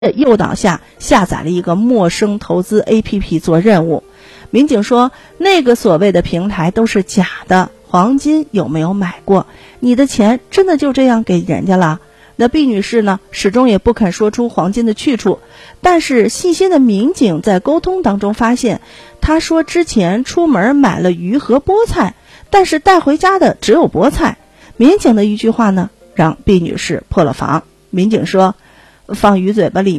诱导下下载了一个陌生投资 APP 做任务。民警说，那个所谓的平台都是假的，黄金有没有买过？你的钱真的就这样给人家了？那毕女士呢，始终也不肯说出黄金的去处，但是细心的民警在沟通当中发现，她说之前出门买了鱼和菠菜，但是带回家的只有菠菜。民警的一句话呢，让毕女士破了防。民警说，放鱼嘴巴里